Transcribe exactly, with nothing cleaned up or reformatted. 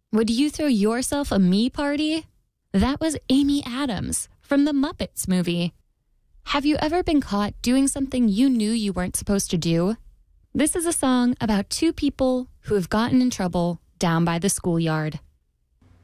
Would you throw yourself a me party? That was Amy Adams from the Muppets movie. Have you ever been caught doing something you knew you weren't supposed to do? This is a song about two people who have gotten in trouble down by the schoolyard.